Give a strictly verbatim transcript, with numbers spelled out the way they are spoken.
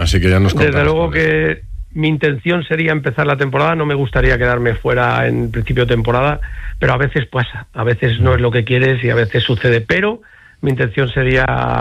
Así que ya nos contarás. Desde luego que mi intención sería empezar la temporada, no me gustaría quedarme fuera en principio de temporada, pero a veces pasa, a veces no es lo que quieres y a veces sucede, pero mi intención sería